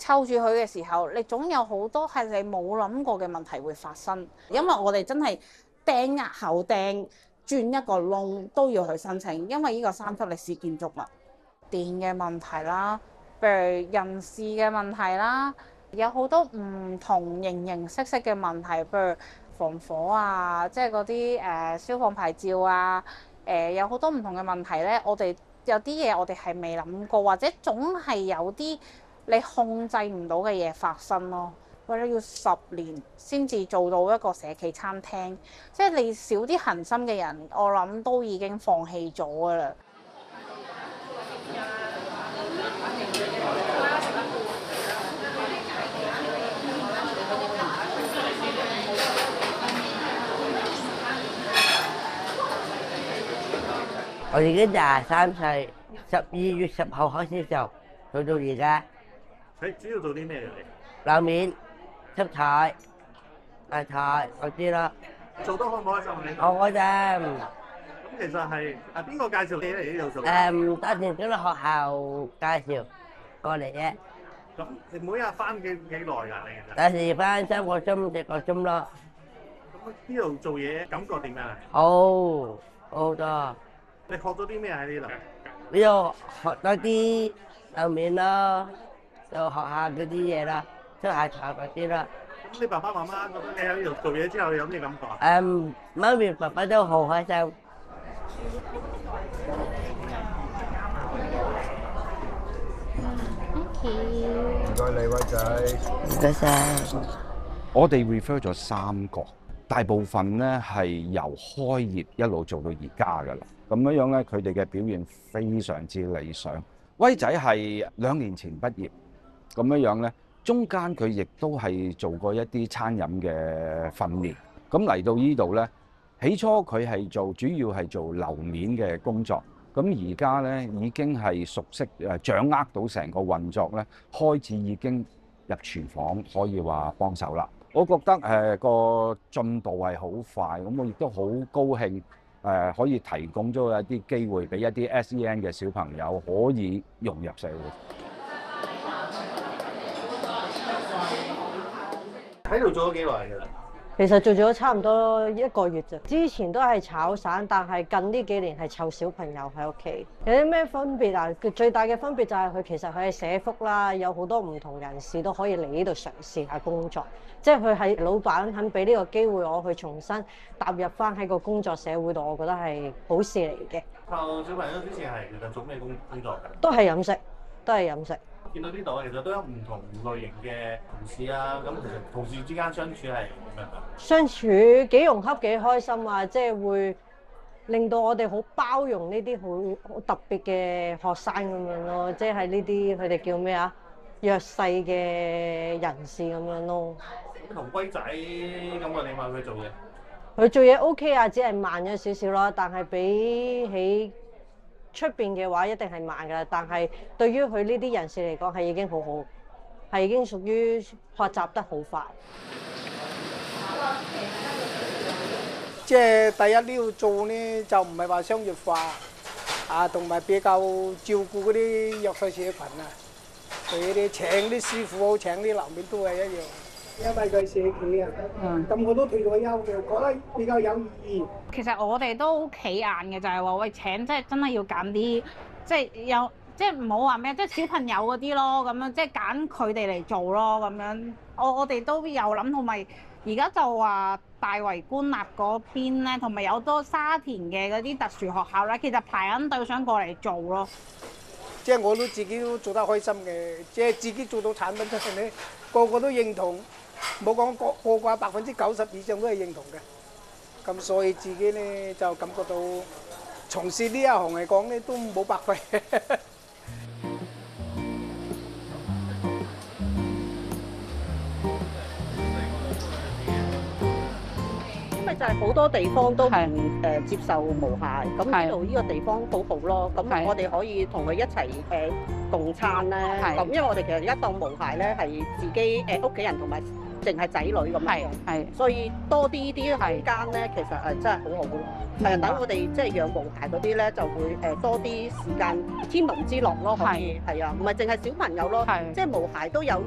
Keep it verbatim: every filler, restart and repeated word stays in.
湊住佢嘅時候，你總有好多係你冇諗過嘅問題會發生，因為我哋真係釘壓後釘轉一個窿都要去申請，因為呢個三級歷史建築物電嘅問題啦，譬如人事嘅問題啦，有好多唔同形形色色嘅問題，譬如防火啊，即係嗰啲誒消防牌照啊，誒、呃、有好多唔同嘅問題咧，我哋有啲嘢我哋係未諗過，或者總係有啲你控制唔到嘅嘢發生咯。或者要十年先至做到一個社企餐廳，即係你少啲恒心嘅人，我諗都已經放棄咗㗎啦。 我而家廿三歲，十二月十號開始做，做到而家。 你主要做啲咩嘅你？ 樓面、出台、大台嗰啲咯。 做得開唔開心你？ 我嗰陣咁其實係啊邊個介紹你嚟呢度做？ 誒，當年嗰個學校介紹過嚟啫。 咁你每日翻幾幾耐㗎？你其實？ 有時翻三個鐘、四個鐘咯。 咁呢度做嘢感覺點樣啊？ 好，好多。 你學咗啲咩喺呢度？ 呢度學多啲樓面咯，就學下嗰啲嘢啦，出下台嗰啲啦。 咁你爸爸媽媽覺得你喺呢度做嘢之後有咩感覺啊？ 誒，媽咪爸爸都好開心。 唔該你威仔， 唔該晒。 我哋 refer 咗三個，大部分咧係由開業一路做到而家噶啦。咁樣樣咧，佢哋嘅表現非常之理想。威仔係兩年前畢業，咁樣樣咧，中間佢亦都係做過一啲餐飲嘅訓練。咁嚟到呢度咧，起初佢係做主要係做樓面嘅工作，咁而家咧已經係熟悉誒，掌握到成個運作咧，開始已經入廚房可以話幫手啦。我覺得誒個進度係好快，咁我亦都好高興。誒可以提供咗一啲機會俾一啲 S E N 嘅小朋友可以融入社會。 喺度做咗幾耐㗎啦？ 其實做咗差唔多一個月啫。之前都係炒散，但係近呢幾年係湊小朋友喺屋企。有啲咩分別啊？佢最大嘅分別就係佢其實佢係社福啦，有好多唔同人士都可以嚟呢度嘗試下工作。即係佢係老闆肯俾呢個機會我去重新踏入翻喺個工作社會度，我覺得係好事嚟嘅。 湊小朋友之前係其實做咩工工作㗎？ 都係飲食，都係飲食。 見到呢度其實都有唔同類型嘅同事啊，咁其實同事之間相處係點樣㗎？ 相處幾融洽幾開心啊！即係會令到我哋好包容呢啲好好特別嘅學生咁樣咯，即係呢啲佢哋叫咩啊？弱勢嘅人士咁樣咯。 同龜仔咁嘅你話佢做嘢？ 佢做嘢 OK 啊，只係慢咗少少咯，但係比起出邊嘅話一定係慢㗎。但係對於佢呢啲人士嚟講係已經好好，係已經屬於學習得好快。 即係第一呢度做呢，就唔係話商業化啊，同埋比較照顧嗰啲弱勢社群啊。佢哋請啲師傅好，請啲樓面都係一樣。因為佢社企啊，咁我都退咗休嘅，覺得比較有意義。 其實我哋都好企硬嘅，就係話喂請，即係真係要揀啲，即係有即係唔好話咩，即係小朋友嗰啲咯，咁樣即係揀佢哋嚟做咯，咁樣。我我哋都有諗，同埋而家就話大圍官立嗰邊咧，同埋有多沙田嘅嗰啲特殊學校咧，其實排緊隊想過嚟做咯。 即係我都自己都做得開心嘅，即係自己做到產品出嚟咧，個個都認同。冇講個個個百分之九十以上都係認同嘅，咁所以自己咧就感覺到從事呢一行嚟講咧都冇白費。 因為就係好多地方都唔誒接受無鞋，咁呢度呢個地方好好咯。咁我哋可以同佢一齊誒共餐咧。咁因為我哋其實而家當無鞋咧係自己誒屋企人同埋。淨係仔女咁樣，係，所以多啲呢啲空間咧，其實係真係好好咯。誒，等我哋即係養毛孩嗰啲咧，就會誒多啲時間天倫之樂咯，可以係啊，唔係淨係小朋友咯，即係毛孩都有